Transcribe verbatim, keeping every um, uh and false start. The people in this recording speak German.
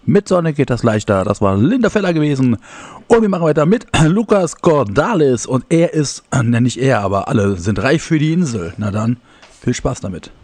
Mit Sonne geht das leichter. Das war Linda Feller gewesen. Und wir machen weiter mit Lukas Cordalis. Und er ist, äh, nicht er, aber alle sind reif für die Insel. Na dann, viel Spaß damit.